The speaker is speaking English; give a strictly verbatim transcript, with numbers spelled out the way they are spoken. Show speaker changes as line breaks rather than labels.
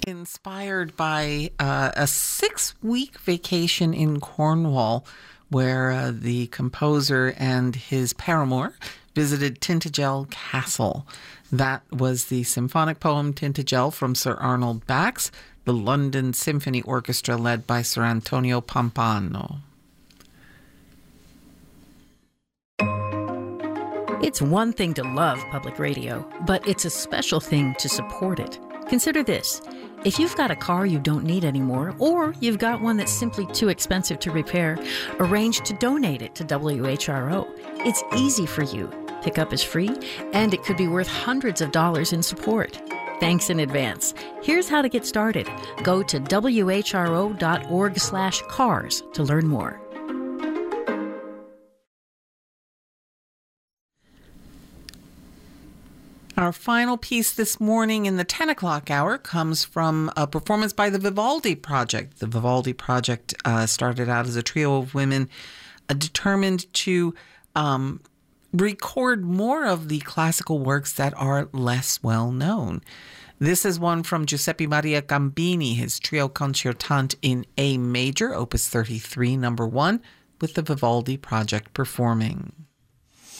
Inspired by uh, a six-week vacation in Cornwall, where uh, the composer and his paramour visited Tintagel Castle. That was the symphonic poem Tintagel from Sir Arnold Bax, the London Symphony Orchestra led by Sir Antonio Pampano.
It's one thing to love public radio, but it's a special thing to support it. Consider this. If you've got a car you don't need anymore, or you've got one that's simply too expensive to repair, arrange to donate it to W H R O. It's easy for you. Pickup is free, and it could be worth hundreds of dollars in support. Thanks in advance. Here's how to get started. Go to W H R O dot org slash cars to learn more.
Our final piece this morning in the ten o'clock hour comes from a performance by the Vivaldi Project. The Vivaldi Project uh, started out as a trio of women uh, determined to um, record more of the classical works that are less well known. This is one from Giuseppe Maria Gambini, his trio concertante in A major, opus thirty-three, number one, with the Vivaldi Project performing.